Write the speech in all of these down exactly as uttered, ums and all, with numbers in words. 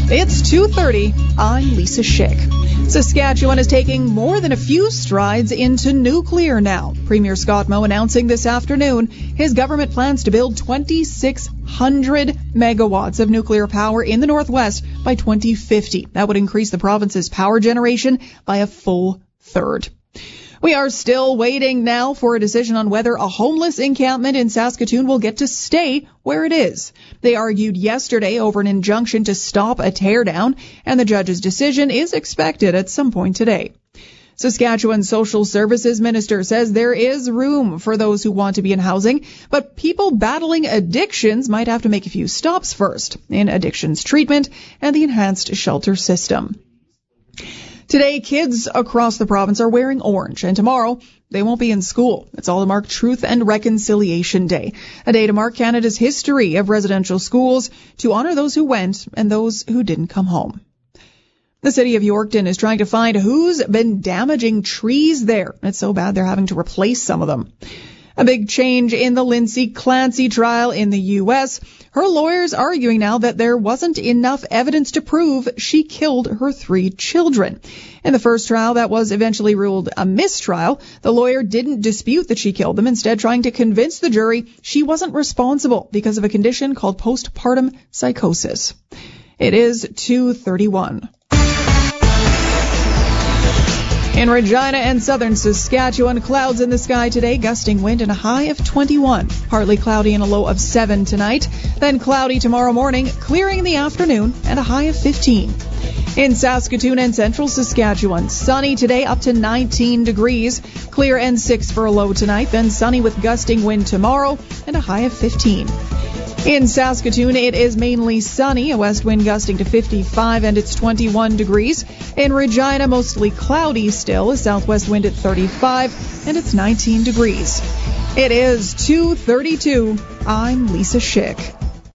It's two thirty. I'm Lisa Schick. Saskatchewan is taking more than a few strides into nuclear now. Premier Scott Moe announcing this afternoon his government plans to build twenty-six hundred megawatts of nuclear power in the Northwest by twenty fifty. That would increase the province's power generation by a full third. We are still waiting now for a decision on whether a homeless encampment in Saskatoon will get to stay where it is. They argued yesterday over an injunction to stop a teardown, and the judge's decision is expected at some point today. Saskatchewan's Social Services Minister says there is room for those who want to be in housing, but people battling addictions might have to make a few stops first in addictions treatment and the enhanced shelter system. Today, kids across the province are wearing orange, and tomorrow they won't be in school. It's all to mark Truth and Reconciliation Day, a day to mark Canada's history of residential schools, to honor those who went and those who didn't come home. The city of Yorkton is trying to find who's been damaging trees there. It's so bad they're having to replace some of them. A big change in the Lindsay Clancy trial in the U S. Her lawyers arguing now that there wasn't enough evidence to prove she killed her three children. In the first trial that was eventually ruled a mistrial, the lawyer didn't dispute that she killed them, instead trying to convince the jury she wasn't responsible because of a condition called postpartum psychosis. It is two thirty-one. In Regina and southern Saskatchewan, clouds in the sky today, gusting wind and a high of twenty-one. Partly cloudy and a low of seven tonight. Then cloudy tomorrow morning, clearing in the afternoon and a high of fifteen. In Saskatoon and central Saskatchewan, sunny today up to nineteen degrees. Clear and six for a low tonight. Then sunny with gusting wind tomorrow and a high of fifteen. In Saskatoon, it is mainly sunny, a west wind gusting to fifty-five, and it's twenty-one degrees. In Regina, mostly cloudy still, a southwest wind at thirty-five, and it's nineteen degrees. It is two thirty-two. I'm Lisa Schick.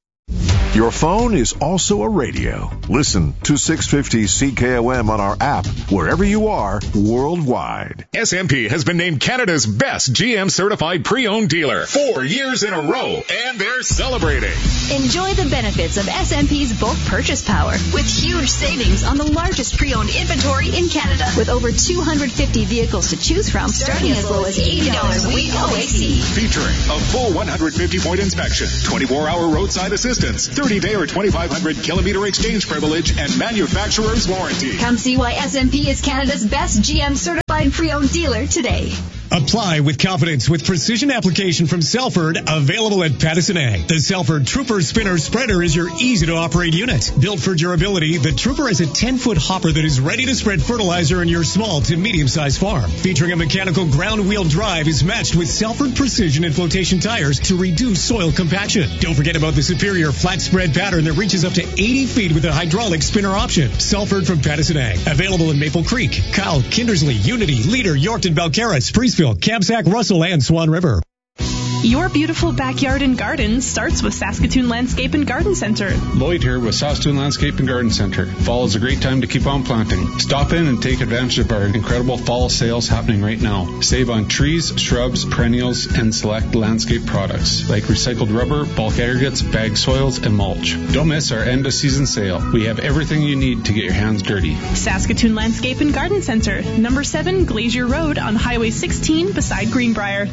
Your phone is also a radio. Listen to six fifty C K O M on our app, wherever you are, worldwide. S M P has been named Canada's best G M certified pre-owned dealer four years in a row, and they're celebrating. Enjoy the benefits of S M P's bulk purchase power with huge savings on the largest pre-owned inventory in Canada. With over two hundred fifty vehicles to choose from, starting as low as eighty dollars a week O A C. Featuring a full one hundred fifty point inspection, twenty-four hour roadside assistance, thirty day or twenty-five hundred kilometer exchange privilege, and manufacturer's warranty. Come see why S M P is Canada's best G M certified pre-owned dealer today. Apply with confidence with precision application from Selford, available at Pattison Ag. The Selford Trooper Spinner Spreader is your easy-to-operate unit. Built for durability, the Trooper has a ten-foot hopper that is ready to spread fertilizer in your small to medium-sized farm. Featuring a mechanical ground-wheel drive, is matched with Selford Precision and Flotation tires to reduce soil compaction. Don't forget about the superior flat spread pattern that reaches up to eighty feet with a hydraulic spinner option. Selford from Pattison Ag. Available in Maple Creek, Kyle, Kindersley, Unity, Leader, Yorkton, Balcarres, Priestfield, Kamsack, Russell, and Swan River. Your beautiful backyard and garden starts with Saskatoon Landscape and Garden Center. Lloyd here with Saskatoon Landscape and Garden Center. Fall is a great time to keep on planting. Stop in and take advantage of our incredible fall sales happening right now. Save on trees, shrubs, perennials, and select landscape products like recycled rubber, bulk aggregates, bag soils, and mulch. Don't miss our end of season sale. We have everything you need to get your hands dirty. Saskatoon Landscape and Garden Center, number seven Glacier Road on Highway sixteen beside Greenbrier.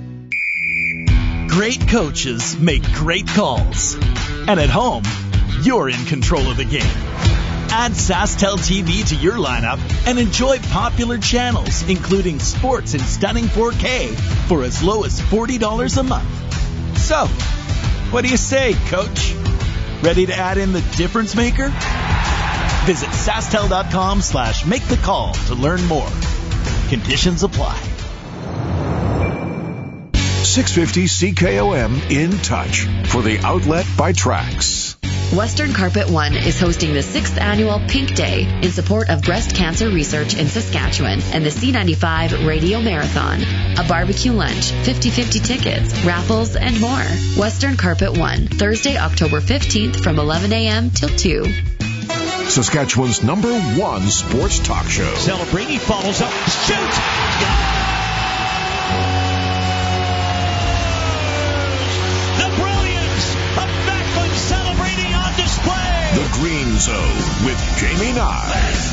Great coaches make great calls. And at home, you're in control of the game. Add SaskTel T V to your lineup and enjoy popular channels, including sports in stunning four K for as low as forty dollars a month. So, what do you say, Coach? Ready to add in the difference maker? Visit SaskTel.com slash make the call to learn more. Conditions apply. six fifty C K O M in touch for the outlet by Trax. Western Carpet One is hosting the sixth annual Pink Day in support of breast cancer research in Saskatchewan and the C ninety-five Radio Marathon. A barbecue lunch, fifty-fifty tickets, raffles, and more. Western Carpet One, Thursday, October fifteenth from eleven a.m. till two. Saskatchewan's number one sports talk show. Celebrini follows up. Shoot! The Green So with Jamie Nye.